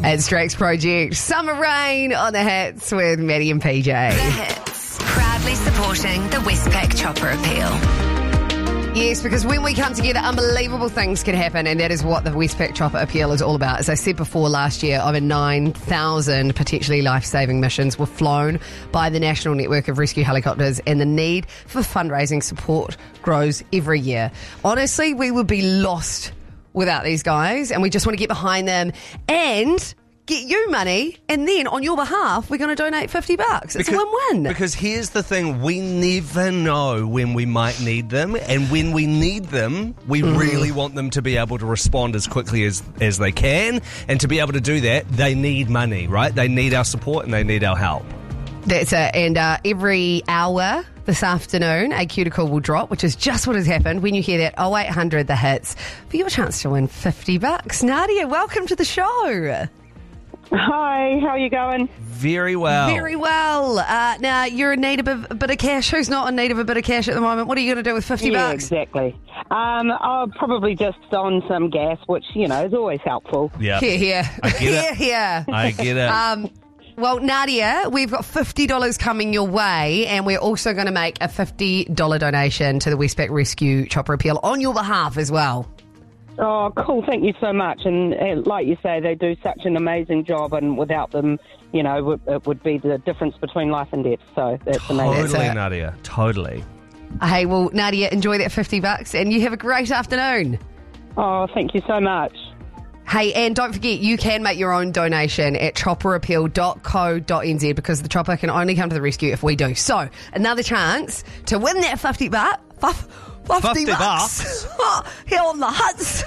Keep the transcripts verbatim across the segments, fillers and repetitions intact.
It's Drake's Project. Summer Rain on the Hits with Maddie and P J. The Hits, proudly supporting the Westpac Chopper Appeal. Yes, because when we come together, unbelievable things can happen, and that is what the Westpac Chopper Appeal is all about. As I said before, last year, over nine thousand potentially life-saving missions were flown by the National Network of Rescue Helicopters, and the need for fundraising support grows every year. Honestly, we would be lost without these guys, and we just want to get behind them and get you money, and then on your behalf, we're going to donate fifty bucks. It's because, a win-win. Because here's the thing, we never know when we might need them, and when we need them, we mm. really want them to be able to respond as quickly as, as they can, and to be able to do that, they need money, right? They need our support and they need our help. That's it. And uh, every hour this afternoon, a cuticle will drop, which is just what has happened. When you hear that, oh eight hundred the hits, for your chance to win fifty bucks. Nadia, welcome to the show. Hi, how are you going? Very well. Very well. Uh, now, you're in need of a, a bit of cash. Who's not in need of a bit of cash at the moment? What are you going to do with fifty yeah, bucks? Exactly. Um, I'll probably just on some gas, which, you know, is always helpful. Yeah. Here, here. I get it. Here, here. I get it. Um, well, Nadia, we've got fifty dollars coming your way, and we're also going to make a fifty dollars donation to the Westpac Rescue Chopper Appeal on your behalf as well. Oh, cool. Thank you so much. And uh, like you say, they do such an amazing job, and without them, you know, it would be the difference between life and death. So that's totally, amazing. Totally, Nadia. Totally. Hey, well, Nadia, enjoy that fifty bucks, and you have a great afternoon. Oh, thank you so much. Hey, and don't forget, you can make your own donation at chopper appeal dot co dot n z, because the chopper can only come to the rescue if we do. So, another chance to win that fifty bucks. fifty bucks. Here on the Huts.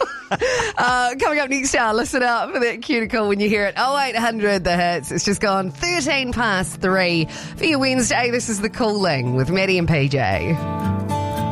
uh, coming up next hour, listen out for that cuticle when you hear it. oh eight hundred the hits. It's just gone thirteen past three. For your Wednesday, this is The Cooling with Maddie and P J.